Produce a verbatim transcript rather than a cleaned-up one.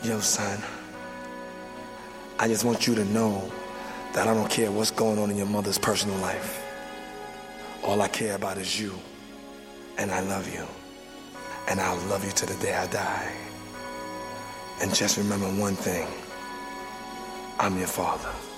Yo, son, I just want you to know that I don't care what's going on in your mother's personal life. All I care about is you, and I love you, and I'll love you to the day I die. And just remember one thing, I'm your father.